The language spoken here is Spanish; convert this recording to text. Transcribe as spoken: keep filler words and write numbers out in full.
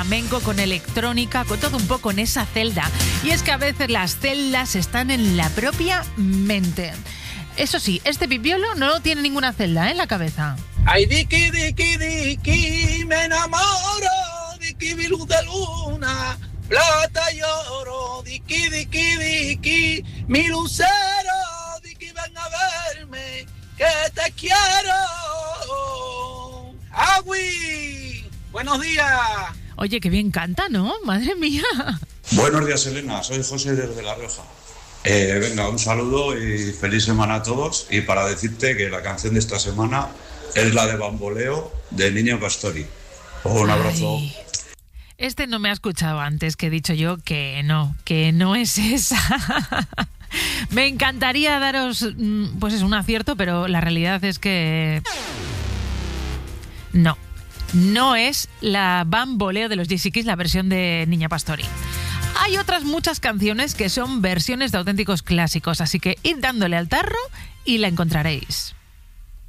flamenco, con electrónica, con todo un poco en esa celda. Y es que a veces las celdas están en la propia mente. Eso sí, este pipiolo no tiene ninguna celda, ¿eh?, en la cabeza. Ay, diki, diki, diki, me enamoro, diki, mi luz de luna, plata y oro, diki, diki, diki, mi lucero, diki, ven a verme, que te quiero. ¡Agui! ¡Buenos días! Oye, qué bien canta, ¿no? Madre mía. Buenos días, Elena. Soy José desde La Rioja. Eh, venga, un saludo y feliz semana a todos. Y para decirte que la canción de esta semana es la de Bamboleo de Niña Pastori. Un abrazo. Ay, este no me ha escuchado antes, que he dicho yo que no, que no es esa. Me encantaría daros, pues es un acierto, pero la realidad es que no. No es la Bamboleo de los Jesse Kiss, la versión de Niña Pastori. Hay otras muchas canciones que son versiones de auténticos clásicos, así que id dándole al tarro y la encontraréis.